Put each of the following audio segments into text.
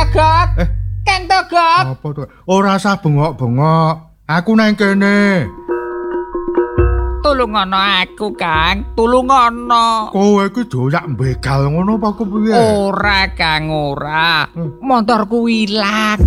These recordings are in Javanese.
Togok. Kang Togok. Apa to? Ora usah bengok-bengok. Aku nang kene. Tulungono aku, Kang. Tulungono. Kowe iki doyak begal ngono apa kepiye? Ora, Kang, ora. Motorku ilang.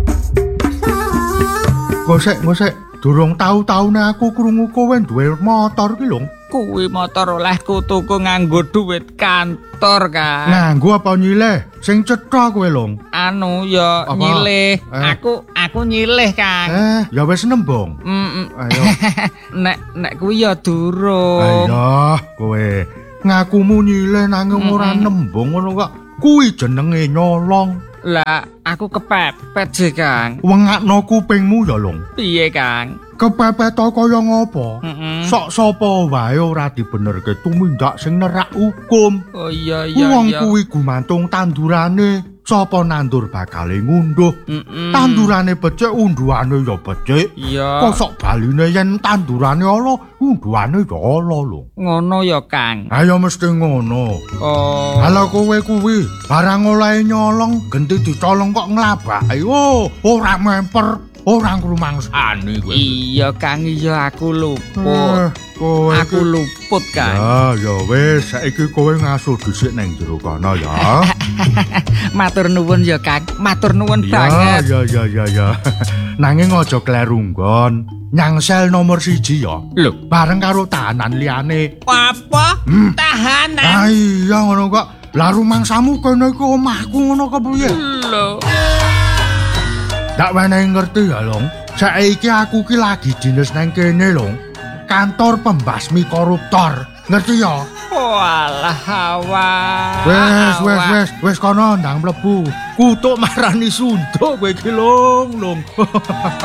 Gosek. Durung tau-taune aku krungu kowe duwe motor ki lho. Kuwi motor olehku tuku nganggo duit kantor, Kang. Nganggo apa nyilih? Sing cetha kowe lho. Anu ya Apa? nyilih. Aku nyilih, Kang. Ya wis nembung. Ayo. Nek kuwi ya durung. Ayo kowe. Ngakumu nyilih nanging ora nembung ngono kok. Kuwi jenenge nyolong. Lah, aku kepepet sih, Kang. Wengakno kupingmu ya, Long. Piye, Kang? Kepepet kaya ngopo? Heeh. Sok sapa wae ora dibenerke tumindak sing nerak hukum. Oh iya. Wong kuwi gumantung tandurane. Sapa nandur bakale ngunduh. Tandurane becik unduhane ya becik. Iya. Kosok baline yen tandurane ala, unduhane ya ala lho. Ngono ya, Kang. Ayo mesti ngono. Oh. Halo kowe kuwi, barang olahe nyolong, genti dicolong kok nglabaki. Oh, ora memper, ora ngrumangsani kowe. Iya, Kang, iya aku luput. Kowe Aku luput, Kang. Ya wis, saiki kowe ngasuh dhisik nang jero kono ya. Matur nuwun ya, Kang. Matur nuwun banget. Ya. Nanging aja kleru nggon. Nyangsel nomor 1 ya. Lho, Bareng karo tahanan liyane. apa? Tahanan. Ah iya ngono kok. Lah rumangsamu kene iki omahku ngono kok piye? Lho. Ndak wenehi ngerti ya, Long. Saiki aku ki lagi dinas nang kene, Long. Kantor pembasmi koruptor. Ngerti ya? Walah awak. Wes kono ndang mlebu. Kutuk marani sunduk kowe iki, Long.